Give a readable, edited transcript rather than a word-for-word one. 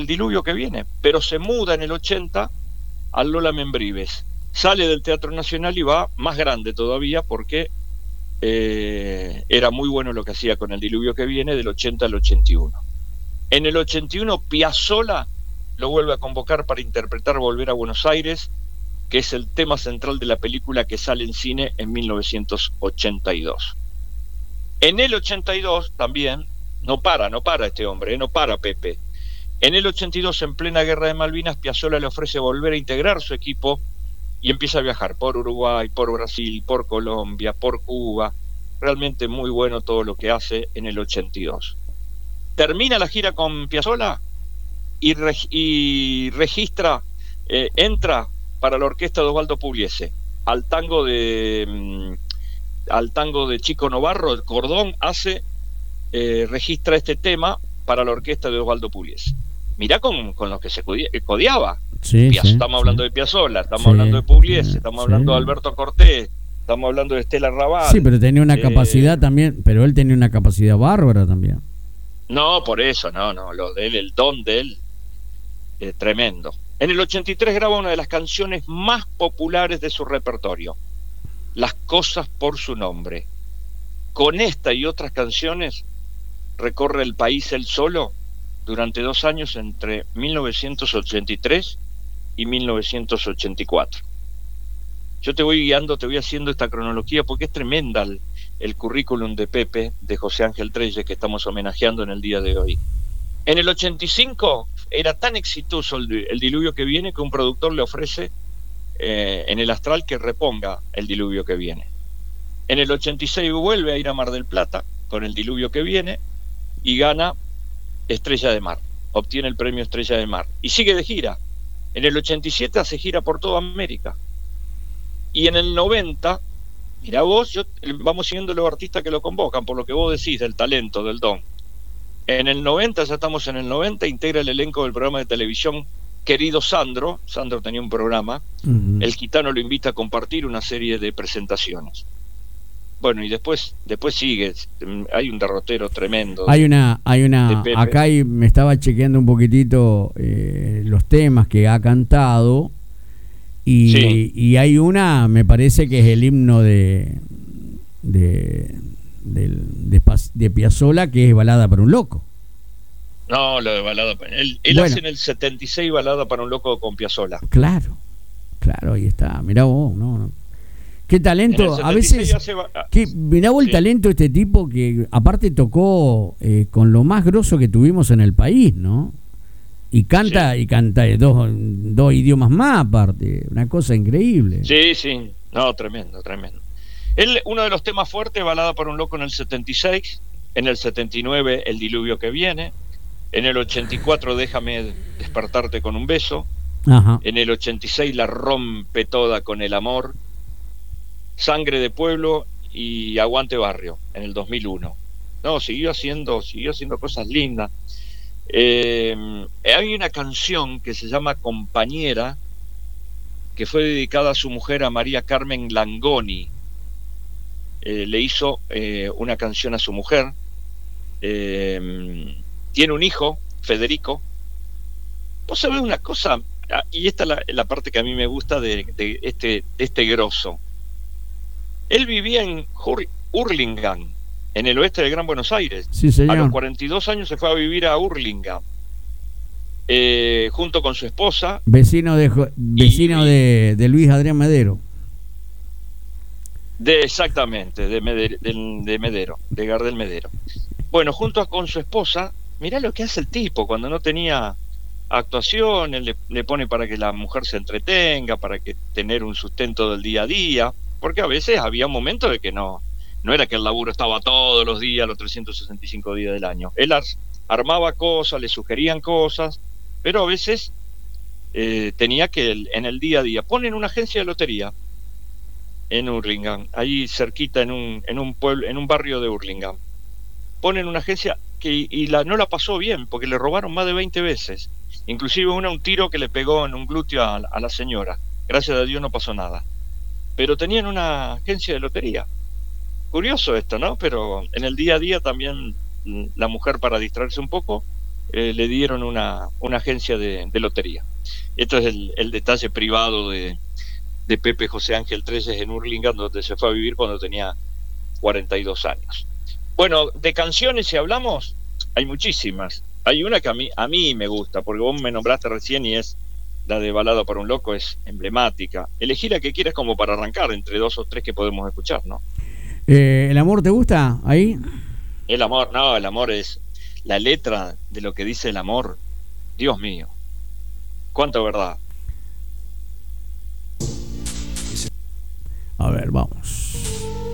diluvio que viene, pero se muda en el 80 al Lola Membrives. Sale del Teatro Nacional y va más grande todavía porque era muy bueno lo que hacía con el diluvio que viene del 80 al 81. En el 81 Piazzolla lo vuelve a convocar para interpretar Volver a Buenos Aires, que es el tema central de la película que sale en cine en 1982. En el 82 también, no para este hombre, no para Pepe. En el 82, en plena guerra de Malvinas, Piazzolla le ofrece volver a integrar su equipo y empieza a viajar por Uruguay, por Brasil, por Colombia, por Cuba. Realmente muy bueno todo lo que hace en el 82. Termina la gira con Piazzolla y registra, entra para la orquesta de Osvaldo Pugliese, al tango de Chico Novarro, el Cordón, registra este tema para la orquesta de Osvaldo Pugliese. Mirá con los que se codiaba. Sí, estamos hablando de Piazzolla, estamos hablando de Pugliese, estamos hablando de Alberto Cortés, estamos hablando de Estela Raval. Sí, pero tenía una capacidad también, pero él tenía una capacidad bárbara también. No, por eso, no, lo de él, el don de él, tremendo. En el 83 graba una de las canciones más populares de su repertorio, Las cosas por su nombre. Con esta y otras canciones recorre el país él solo durante 2 años entre 1983 y 1984. Yo te voy guiando, te voy haciendo esta cronología porque es tremenda el currículum de Pepe, de José Ángel Trelles, que estamos homenajeando en el día de hoy. En el 85 era tan exitoso el diluvio que viene que un productor le ofrece en el Astral que reponga el diluvio que viene. En el 86 vuelve a ir a Mar del Plata con el diluvio que viene y gana Estrella de Mar, obtiene el premio Estrella de Mar y sigue de gira. En el 87 hace gira por toda América y en el 90, mirá vos, vamos siguiendo los artistas que lo convocan por lo que vos decís del talento, del don. En el 90, ya estamos en el 90, integra el elenco del programa de televisión Querido Sandro tenía un programa, El Gitano lo invita a compartir una serie de presentaciones. Bueno, y después sigue, hay un derrotero tremendo. Hay una acá me estaba chequeando un poquitito los temas que ha cantado y hay una, me parece que es el himno de Piazzolla, que es Balada para un loco. No, lo de Balada para él hace en el 76 Balada para un loco con Piazzolla. Claro, ahí está, mirá vos, no. Qué talento, a veces, mirá vos el talento de este tipo que aparte tocó con lo más grosso que tuvimos en el país, ¿no? Y canta dos idiomas más aparte, una cosa increíble. Sí, no, tremendo. Él, uno de los temas fuertes, Balada para un loco en el 76, en el 79 El diluvio que viene, en el 84 Déjame despertarte con un beso, Ajá. En el 86 la rompe toda con El amor, Sangre de pueblo y Aguante barrio en el 2001. No, siguió haciendo cosas lindas. Hay una canción que se llama Compañera, que fue dedicada a su mujer, a María Carmen Langoni. Le hizo una canción a su mujer. Tiene un hijo, Federico. Vos sabés una cosa, y esta es la parte que a mí me gusta de este grosso. Él vivía en Hurlingham, en el oeste del Gran Buenos Aires. Sí, señor. A los 42 años se fue a vivir a Hurlingham, junto con su esposa. Vecino de Luis Adrián Medero. Exactamente, de Medero, de Gardel Medero. Bueno, junto con su esposa, mirá lo que hace el tipo cuando no tenía actuación, él le pone para que la mujer se entretenga, para que tener un sustento del día a día, porque a veces había momentos de que no era que el laburo estaba todos los días, los 365 días del año. Él armaba cosas, le sugerían cosas, pero a veces tenía que en el día a día. Ponen una agencia de lotería en Hurlingham, ahí cerquita en un pueblo, en un barrio de Hurlingham. Ponen una agencia no la pasó bien, porque le robaron más de 20 veces. Inclusive un tiro que le pegó en un glúteo a la señora. Gracias a Dios no pasó nada. Pero tenían una agencia de lotería. Curioso esto, ¿no? Pero en el día a día también la mujer, para distraerse un poco, le dieron una agencia de lotería. Esto es el detalle privado de Pepe José Ángel Treyes en Hurlingham, donde se fue a vivir cuando tenía 42 años. Bueno, de canciones, si hablamos, hay muchísimas. Hay una que a mí me gusta, porque vos me nombraste recién y es la de Balada para un Loco, es emblemática. Elegí la que quieras como para arrancar, entre 2 o 3 que podemos escuchar, ¿no? ¿El amor te gusta ahí? El amor, no, el amor es la letra de lo que dice el amor. Dios mío, cuánta verdad. A ver, vamos.